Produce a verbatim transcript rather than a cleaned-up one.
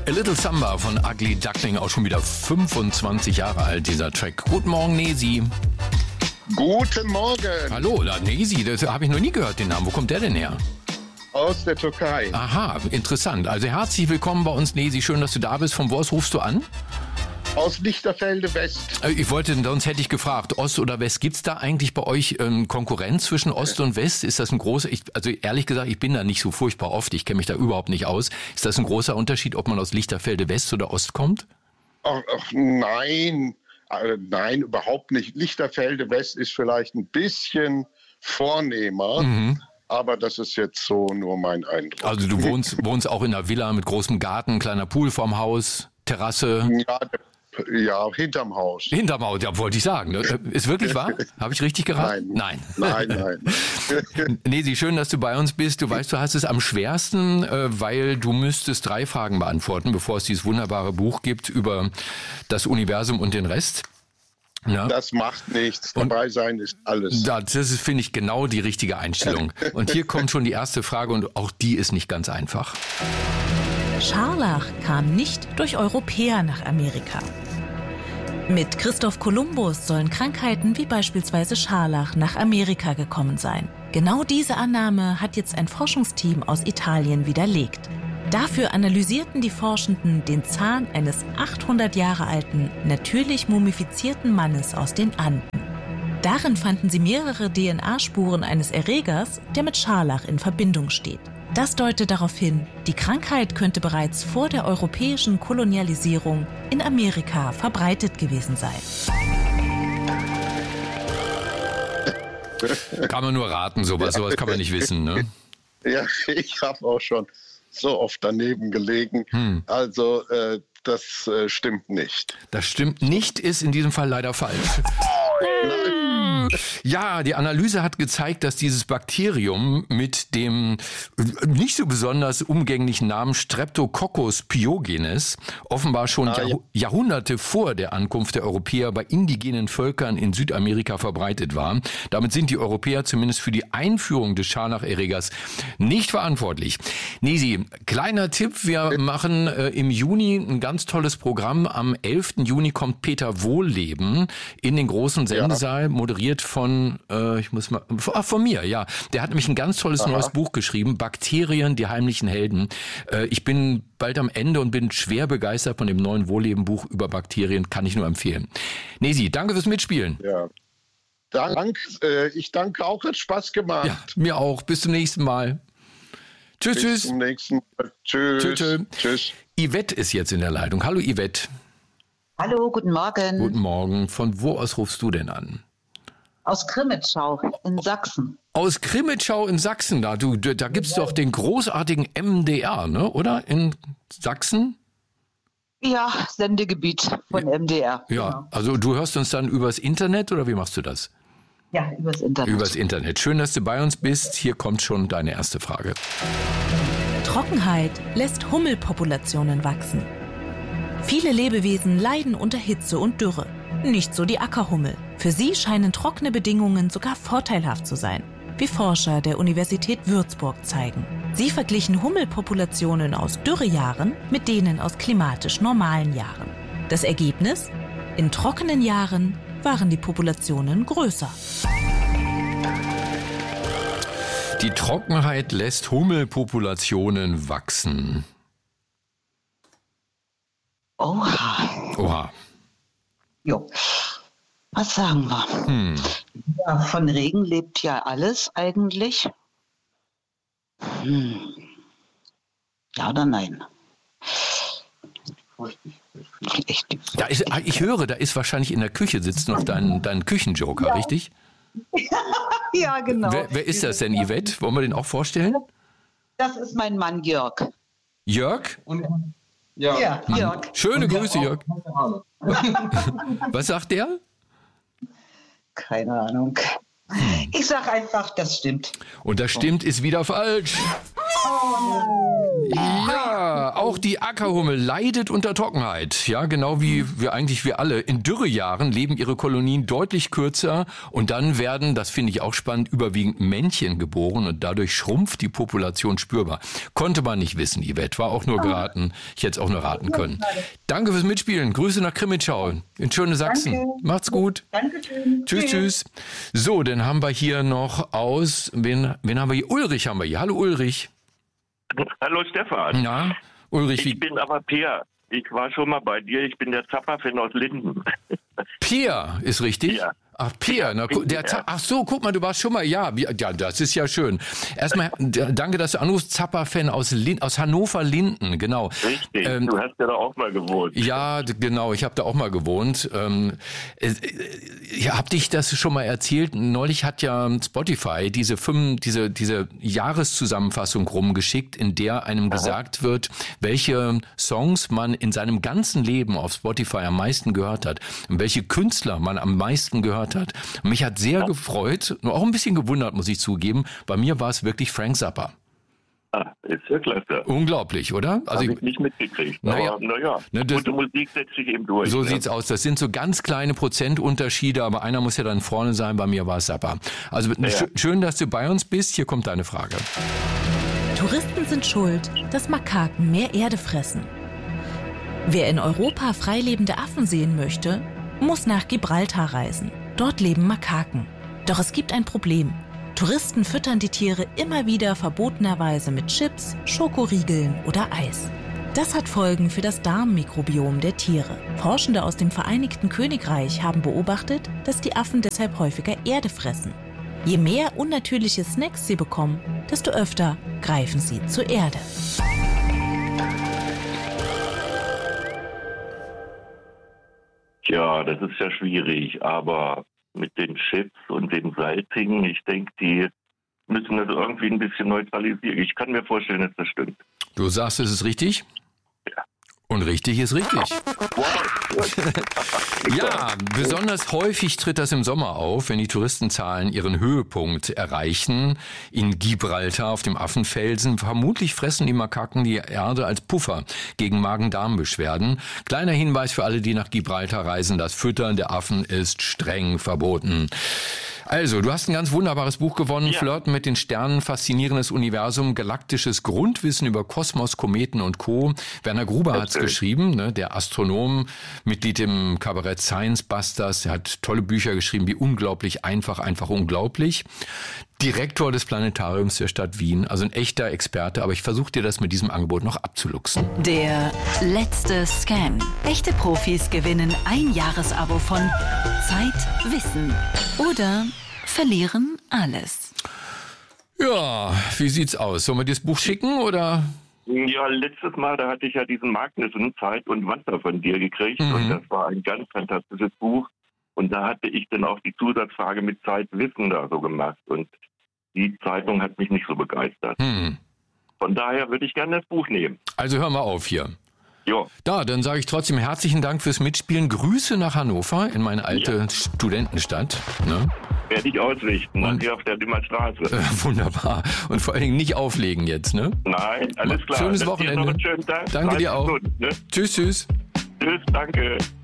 A Little Samba von Ugly Duckling, auch schon wieder fünfundzwanzig Jahre alt, dieser Track. Guten Morgen, Nesi. Guten Morgen. Hallo, Nesi, das habe ich noch nie gehört, den Namen. Wo kommt der denn her? Aus der Türkei. Aha, interessant. Also herzlich willkommen bei uns, Nesi. Schön, dass du da bist. Von wo aus rufst du an? Aus Lichterfelde West. Ich wollte, sonst hätte ich gefragt, Ost oder West. Gibt es da eigentlich bei euch ähm, Konkurrenz zwischen Ost und West? Ist das ein großer, ich, also ehrlich gesagt, ich bin da nicht so furchtbar oft. Ich kenne mich da überhaupt nicht aus. Ist das ein großer Unterschied, ob man aus Lichterfelde West oder Ost kommt? Ach, ach nein, äh, nein, überhaupt nicht. Lichterfelde West ist vielleicht ein bisschen vornehmer. Mhm. Aber das ist jetzt so nur mein Eindruck. Also du wohnst, wohnst auch in einer Villa mit großem Garten, kleiner Pool vorm Haus, Terrasse? Ja, ja, hinterm Haus. Hinterm Haus, ja, wollte ich sagen. Ist wirklich wahr? Habe ich richtig geraten? Nein. Nein, nein. nein. Nesi, schön, dass du bei uns bist. Du weißt, du hast es am schwersten, weil du müsstest drei Fragen beantworten, bevor es dieses wunderbare Buch gibt über das Universum und den Rest. Ja. Das macht nichts. Dabei sein ist alles. Das ist, finde ich, genau die richtige Einstellung. Und hier kommt schon die erste Frage und auch die ist nicht ganz einfach. Scharlach kam nicht durch Europäer nach Amerika. Mit Christoph Kolumbus sollen Krankheiten wie beispielsweise Scharlach nach Amerika gekommen sein. Genau diese Annahme hat jetzt ein Forschungsteam aus Italien widerlegt. Dafür analysierten die Forschenden den Zahn eines achthundert Jahre alten, natürlich mumifizierten Mannes aus den Anden. Darin fanden sie mehrere D N A-Spuren eines Erregers, der mit Scharlach in Verbindung steht. Das deutet darauf hin, die Krankheit könnte bereits vor der europäischen Kolonialisierung in Amerika verbreitet gewesen sein. Kann man nur raten, sowas, sowas kann man nicht wissen, ne? Ja, ich habe auch schon so oft daneben gelegen. Hm. Also äh, das äh, stimmt nicht. Das stimmt nicht, ist in diesem Fall leider falsch. Ja, die Analyse hat gezeigt, dass dieses Bakterium mit dem nicht so besonders umgänglichen Namen Streptococcus pyogenes offenbar schon ah, Jahrh- ja. Jahrhunderte vor der Ankunft der Europäer bei indigenen Völkern in Südamerika verbreitet war. Damit sind die Europäer zumindest für die Einführung des Scharlacherregers nicht verantwortlich. Nesi, kleiner Tipp, wir machen äh, im Juni ein ganz tolles Programm. Am elften Juni kommt Peter Wohlleben in den großen Sendesaal, ja. moderiert von, äh, ich muss mal, ach, von mir, ja. Der hat nämlich ein ganz tolles Aha. neues Buch geschrieben, Bakterien, die heimlichen Helden. Äh, ich bin bald am Ende und bin schwer begeistert von dem neuen Wohlleben-Buch über Bakterien, kann ich nur empfehlen. Nesi, danke fürs Mitspielen. Ja. Dank, äh, ich danke auch, hat Spaß gemacht. Ja, mir auch. Bis zum nächsten Mal. Tschüss, Bis tschüss. Bis zum nächsten Mal. Tschüss. Tschüss, tschüss. Tschüss. Yvette ist jetzt in der Leitung. Hallo, Yvette. Hallo, guten Morgen. Guten Morgen. Von wo aus rufst du denn an? Aus Krimitschau in Sachsen. Aus Krimitschau in Sachsen, da, du, da gibt's ja. doch den großartigen M D R, ne? Oder? In Sachsen? Ja, Sendegebiet von ja. M D R. Ja, genau. Also du hörst uns dann übers Internet oder wie machst du das? Ja, übers Internet. Übers Internet. Schön, dass du bei uns bist. Hier kommt schon deine erste Frage. Trockenheit lässt Hummelpopulationen wachsen. Viele Lebewesen leiden unter Hitze und Dürre. Nicht so die Ackerhummel. Für sie scheinen trockene Bedingungen sogar vorteilhaft zu sein, wie Forscher der Universität Würzburg zeigen. Sie verglichen Hummelpopulationen aus Dürrejahren mit denen aus klimatisch normalen Jahren. Das Ergebnis? In trockenen Jahren waren die Populationen größer. Die Trockenheit lässt Hummelpopulationen wachsen. Oha. Oha. Jo. Was sagen wir? Hm. Ja, von Regen lebt ja alles eigentlich. Hm. Ja oder nein? Da ist, ich höre, da ist wahrscheinlich in der Küche sitzt noch dein, dein Küchenjoker, ja. Richtig? Ja, genau. Wer, wer ist das denn, Yvette? Wollen wir den auch vorstellen? Das ist mein Mann Jörg. Jörg? Und, ja. ja, Jörg. Schöne Und Grüße, Jörg. Was sagt der? Keine Ahnung. Ich sag einfach, das stimmt. Und das stimmt ist wieder falsch. Oh. Ja. Ja, auch die Ackerhummel leidet unter Trockenheit. Ja, genau wie wir eigentlich wir alle. In Dürrejahren leben ihre Kolonien deutlich kürzer und dann werden, das finde ich auch spannend, überwiegend Männchen geboren und dadurch schrumpft die Population spürbar. Konnte man nicht wissen, Yvette. War auch nur geraten. Ich hätte es auch nur raten können. Danke fürs Mitspielen. Grüße nach Krimitschau in schöne Sachsen. Danke. Macht's gut. Dankeschön. Tschüss, tschüss. So, dann haben wir hier noch aus, wen, wen haben wir hier? Ulrich haben wir hier. Hallo Ulrich. Hallo Stefan. Na, Ulrich. Ich bin aber Peer. Ich war schon mal bei dir. Ich bin der Zappa-Fan aus Linden. Peer ist richtig? Ja. Ach, Peer, na, der, ach so, guck mal, du warst schon mal, ja, ja, das ist ja schön. Erstmal, danke, dass du anrufst, Zappa-Fan aus, aus Hannover-Linden, genau. Richtig, ähm, du hast ja da auch mal gewohnt. Ja, genau, ich habe da auch mal gewohnt. Ähm, äh, ja, hab dich das schon mal erzählt? Neulich hat ja Spotify diese fünf, diese, diese Jahreszusammenfassung rumgeschickt, in der einem Aha. gesagt wird, welche Songs man in seinem ganzen Leben auf Spotify am meisten gehört hat und welche Künstler man am meisten gehört hat. Hat. Mich hat sehr ja. gefreut, nur auch ein bisschen gewundert, muss ich zugeben. Bei mir war es wirklich Frank Zappa. Ah, ist ja klasse. Unglaublich, oder? Also Habe ich nicht mitgekriegt. Naja, aber naja, ne, gute Musik setzt sich eben durch. So ne? sieht's aus. Das sind so ganz kleine Prozentunterschiede, aber einer muss ja dann vorne sein. Bei mir war es Zappa. Also ja. sch- schön, dass du bei uns bist. Hier kommt deine Frage. Touristen sind schuld, dass Makaken mehr Erde fressen. Wer in Europa freilebende Affen sehen möchte, muss nach Gibraltar reisen. Dort leben Makaken. Doch es gibt ein Problem. Touristen füttern die Tiere immer wieder verbotenerweise mit Chips, Schokoriegeln oder Eis. Das hat Folgen für das Darmmikrobiom der Tiere. Forschende aus dem Vereinigten Königreich haben beobachtet, dass die Affen deshalb häufiger Erde fressen. Je mehr unnatürliche Snacks sie bekommen, desto öfter greifen sie zur Erde. Ja, das ist ja schwierig, aber mit den Chips und den Salzigen, ich denke, die müssen das irgendwie ein bisschen neutralisieren. Ich kann mir vorstellen, dass das stimmt. Du sagst, es ist richtig? Ja. Und richtig ist richtig. Ja, besonders häufig tritt das im Sommer auf, wenn die Touristenzahlen ihren Höhepunkt erreichen. In Gibraltar auf dem Affenfelsen. Vermutlich fressen die Makaken die Erde als Puffer gegen Magen-Darm-Beschwerden. Kleiner Hinweis für alle, die nach Gibraltar reisen. Das Füttern der Affen ist streng verboten. Also, du hast ein ganz wunderbares Buch gewonnen, ja. Flirten mit den Sternen, faszinierendes Universum, galaktisches Grundwissen über Kosmos, Kometen und Co. Werner Gruber hat es geschrieben, ne, der Astronom, Mitglied im Kabarett Science Busters, der hat tolle Bücher geschrieben, wie Unglaublich einfach, einfach unglaublich. Direktor des Planetariums der Stadt Wien, also ein echter Experte, aber ich versuche dir das mit diesem Angebot noch abzuluxen. Der letzte Scam. Echte Profis gewinnen ein Jahresabo von Zeit, Wissen oder verlieren alles. Ja, wie sieht's aus? Sollen wir dir das Buch schicken oder? Ja, letztes Mal, da hatte ich ja diesen Magnussen Zeit und Wasser von dir gekriegt mhm. und das war ein ganz fantastisches Buch. Und da hatte ich dann auch die Zusatzfrage mit Zeit, Wissen da so gemacht und die Zeitung hat mich nicht so begeistert. Hm. Von daher würde ich gerne das Buch nehmen. Also hör mal auf hier. Jo. Da, dann sage ich trotzdem herzlichen Dank fürs Mitspielen. Grüße nach Hannover, in meine alte ja. Studentenstadt. Ne? Werde ich ausrichten, dann hier auf der Dümmer Straße. Äh, wunderbar. Und vor allen Dingen nicht auflegen jetzt, ne? Nein, alles klar. Schönes Wochenende. Noch einen schönen Tag. Danke dir auch. Minuten, ne? Tschüss, tschüss. Tschüss, danke.